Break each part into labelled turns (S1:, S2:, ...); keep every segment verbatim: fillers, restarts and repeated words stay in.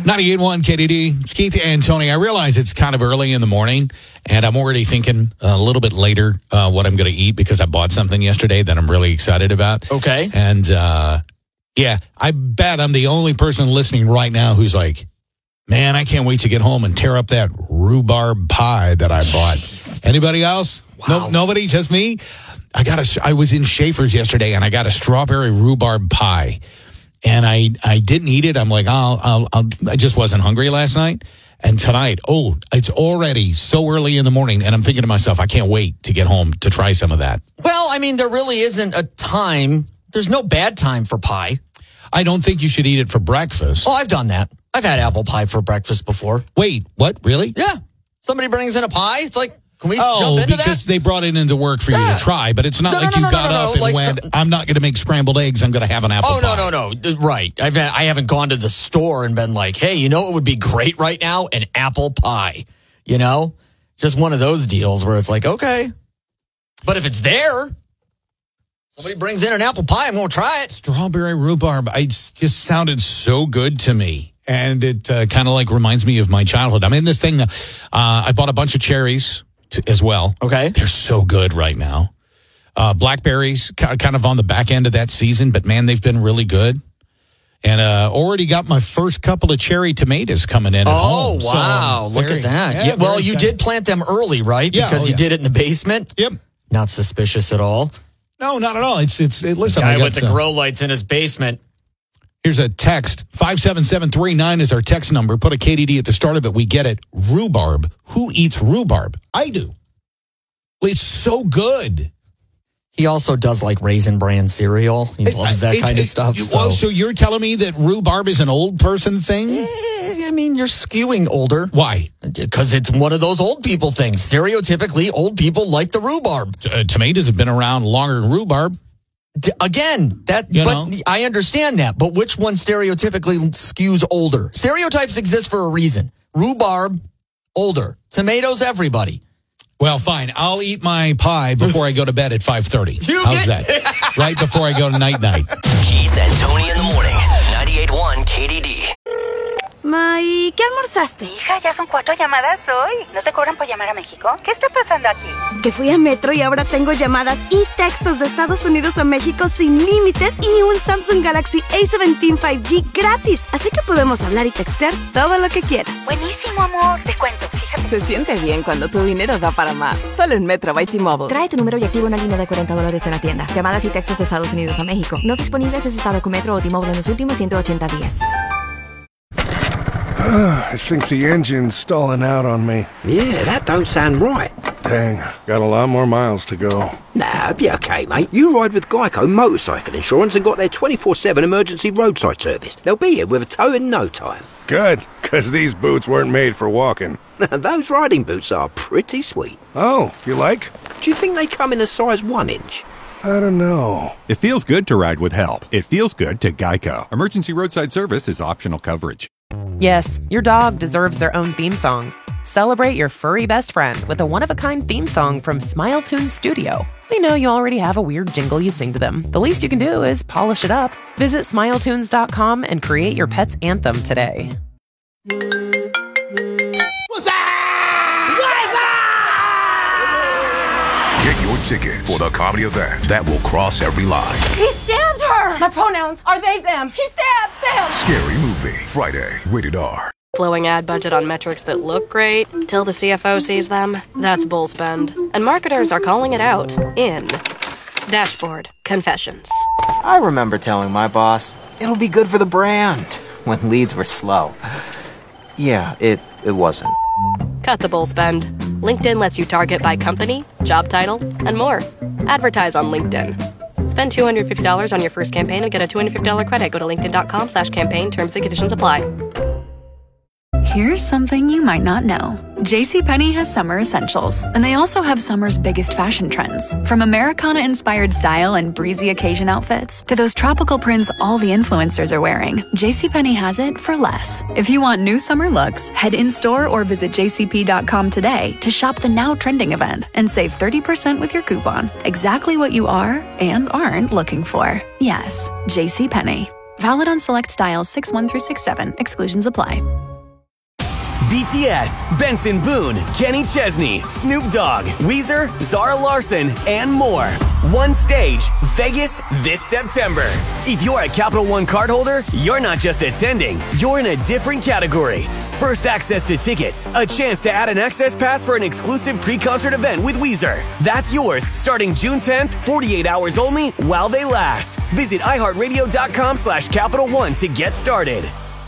S1: ninety-eight point one K D D. It's Keith and Tony. I realize it's kind of early in the morning, and I'm already thinking a little bit later uh, what I'm going to eat because I bought something yesterday that I'm really excited about.
S2: Okay.
S1: And, uh, yeah, I bet I'm the only person listening right now who's like, man, I can't wait to get home and tear up that rhubarb pie that I bought. Anybody else?
S2: Wow.
S1: No, nobody? Just me? I got a, I was in Schaefer's yesterday, and I got a strawberry rhubarb pie. And I, I didn't eat it. I'm like, oh, I'll, I'll, I just wasn't hungry last night. And tonight, oh, it's already so early in the morning. And I'm thinking to myself, I can't wait to get home to try some of that.
S2: Well, I mean, there really isn't a time. There's no bad time for pie.
S1: I don't think you should eat it for breakfast.
S2: Oh, I've done that. I've had apple pie for breakfast before.
S1: Wait, what? Really?
S2: Yeah. Somebody brings in a pie. It's like, can we
S1: oh,
S2: jump into
S1: because
S2: that?
S1: they brought it into work for
S2: yeah.
S1: you to try, but it's not
S2: no,
S1: like
S2: no,
S1: you
S2: no,
S1: got
S2: no, no,
S1: up and
S2: like
S1: went,
S2: some,
S1: I'm not going to make scrambled eggs. I'm going to have an apple
S2: oh,
S1: pie.
S2: Oh, no, no, no. Right. I've had, I haven't gone to the store and been like, hey, you know what would be great right now? An apple pie. You know? Just one of those deals where it's like, okay. But if it's there, somebody brings in an apple pie, I'm going to try it.
S1: Strawberry rhubarb. It just sounded so good to me. And it uh, kind of like reminds me of my childhood. I mean, this thing, uh, I bought a bunch of cherries to, as well.
S2: Okay.
S1: They're so good right now. Uh, blackberries, kind of on the back end of that season, but man, they've been really good. And uh, already got my first couple of cherry tomatoes coming in at
S2: oh,
S1: home.
S2: wow.
S1: So
S2: Look
S1: very,
S2: at that.
S1: Yeah,
S2: Yeah, well, you
S1: excited.
S2: did plant them early, right?
S1: Yeah,
S2: Because
S1: oh,
S2: you
S1: yeah.
S2: did it in the basement?
S1: Yep.
S2: Not suspicious at all.
S1: No, not at all. It's, it's, it, listen.
S2: Guy
S1: I got
S2: with the
S1: some-
S2: grow lights in his basement.
S1: Here's a text. five seven seven three nine is our text number. Put a K D D at the start of it. We get it. Rhubarb. Who eats rhubarb? I do. It's so good.
S2: He also does like Raisin Bran cereal. He loves that
S1: It-
S2: kind
S1: it-
S2: of stuff.
S1: you-
S2: So.
S1: well, so you're telling me that rhubarb is an old person thing?
S2: Eh, I mean, you're skewing older.
S1: Why?
S2: Because it's one of those old people things. Stereotypically, old people like the rhubarb.
S1: Uh, tomatoes have been around longer than rhubarb.
S2: D- Again, that,
S1: You
S2: but
S1: know?
S2: I understand that. But which one stereotypically skews older? Stereotypes exist for a reason. Rhubarb, older. Tomatoes, everybody.
S1: Well, fine. I'll eat my pie before I go to bed at five thirty.
S2: You
S1: How's
S2: get-
S1: that? Right before I go to night-night.
S3: Keith and Tony in the morning. ninety-eight point one K D D.
S4: Ma, ¿y qué almorzaste?
S5: Hija, ya son cuatro llamadas hoy. ¿No te cobran por llamar a México? ¿Qué está pasando aquí?
S4: Que fui a Metro y ahora tengo llamadas y textos de Estados Unidos a México sin límites y un Samsung Galaxy A diecisiete cinco G gratis. Así que podemos hablar y textear todo lo que quieras.
S5: Buenísimo, amor. Te cuento, fíjate.
S6: Se siente bien cuando tu dinero da para más. Solo en Metro by T-Mobile.
S7: Trae tu número y activa una línea de cuarenta dólares en la tienda. Llamadas y textos de Estados Unidos a México. No disponibles en estado con Metro o T-Mobile en los últimos ciento ochenta días.
S8: I think the engine's stalling out on me.
S9: Yeah, that don't sound right.
S8: Dang, got a lot more miles to go.
S9: Nah, it'll be okay, mate. You ride with Geico Motorcycle Insurance and got their twenty-four seven emergency roadside service. They'll be here with a tow in no time.
S8: Good, because these boots weren't made for walking.
S9: Those riding boots are pretty sweet.
S8: Oh, you like?
S9: Do you think they come in a size one inch?
S8: I don't know.
S10: It feels good to ride with help. It feels good to Geico. Emergency roadside service is optional coverage.
S11: Yes, your dog deserves their own theme song. Celebrate your furry best friend with a one-of-a-kind theme song from Smile Tunes Studio. We know you already have a weird jingle you sing to them. The least you can do is polish it up. Visit smile tunes dot com and create your pet's anthem today.
S12: What's that? What's that?
S13: Get your tickets for the comedy event that will cross every line.
S14: He stabbed her! My pronouns are they, them. He stabbed them!
S13: Scary Movie, Friday, rated R.
S15: Blowing ad budget on metrics that look great till the C F O sees them, that's bull spend. And marketers are calling it out in Dashboard Confessions.
S16: I remember telling my boss, it'll be good for the brand, when leads were slow. Yeah, it, it wasn't.
S15: Cut the bull spend. LinkedIn lets you target by company, job title, and more. Advertise on LinkedIn. Spend two hundred fifty dollars on your first campaign and get a two hundred fifty dollars credit. Go to linkedin.com slash campaign. Terms and conditions apply.
S17: Here's something you might not know. JCPenney has summer essentials, and they also have summer's biggest fashion trends. From Americana-inspired style and breezy occasion outfits to those tropical prints all the influencers are wearing, JCPenney has it for less. If you want new summer looks, head in-store or visit j c p dot com today to shop the now trending event and save thirty percent with your coupon. Exactly what you are and aren't looking for. Yes, JCPenney. Valid on select styles six one through six seven. Exclusions apply.
S18: B T S, Benson Boone, Kenny Chesney, Snoop Dogg, Weezer, Zara Larson, and more. One stage, Vegas this September. If you're a Capital One cardholder, you're not just attending, you're in a different category. First access to tickets, a chance to add an access pass for an exclusive pre-concert event with Weezer. That's yours starting June tenth, forty-eight hours only while they last. Visit iHeartRadio.com slash Capital One to get started.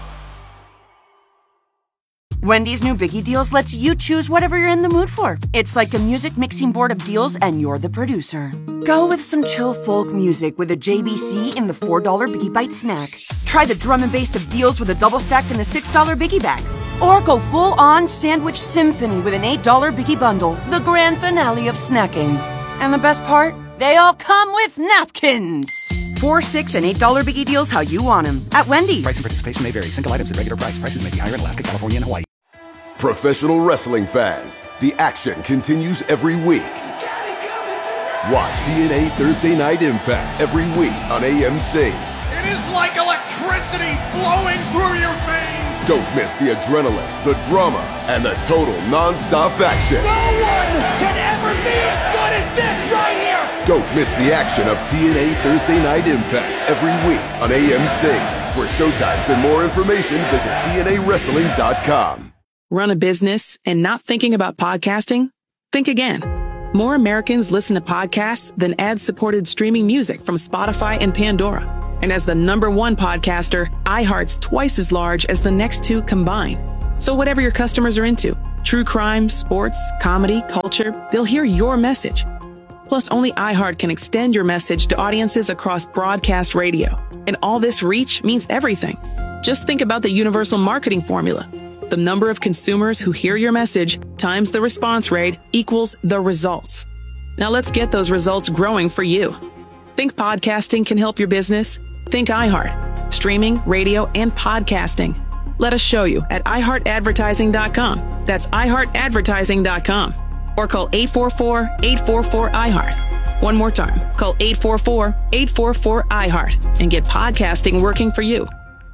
S19: Wendy's new Biggie Deals lets you choose whatever you're in the mood for. It's like a music mixing board of deals, and you're the producer. Go with some chill folk music with a J B C in the four dollar Biggie Bite snack. Try the drum and bass of deals with a double stack in the six dollar Biggie Bag. Or go full-on sandwich symphony with an eight dollar Biggie Bundle, the grand finale of snacking. And the best part? They all come with napkins. Four, six, and eight dollar Biggie Deals how you want them at Wendy's.
S20: Price and participation may vary. Single items at regular price. Prices may be higher in Alaska, California, and Hawaii.
S21: Professional wrestling fans, the action continues every week. Watch T N A Thursday Night Impact every week on A M C.
S12: It is like electricity flowing through your veins.
S21: Don't miss the adrenaline, the drama, and the total non-stop action.
S12: No one can ever be as good as this right here.
S21: Don't miss the action of T N A Thursday Night Impact every week on A M C. For showtimes and more information, visit T N A wrestling dot com.
S22: Run a business and not thinking about podcasting? Think again. More Americans listen to podcasts than ad-supported streaming music from Spotify and Pandora. And as the number one podcaster, iHeart's twice as large as the next two combined. So whatever your customers are into, true crime, sports, comedy, culture, they'll hear your message. Plus, only iHeart can extend your message to audiences across broadcast radio. And all this reach means everything. Just think about the universal marketing formula. The number of consumers who hear your message times the response rate equals the results. Now let's get those results growing for you. Think podcasting can help your business? Think iHeart. Streaming, radio, and podcasting. Let us show you at i heart advertising dot com. That's i heart advertising dot com. Or call eight four four, eight four four, I heart. One more time. Call eight four four, eight four four, I heart and get podcasting working for you.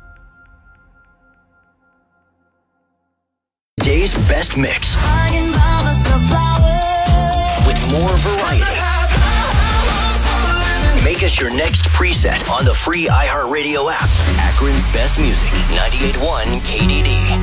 S3: Day's best mix. With more variety. Make us your next preset on the free iHeartRadio app. Akron's best music, ninety-eight point one K D D.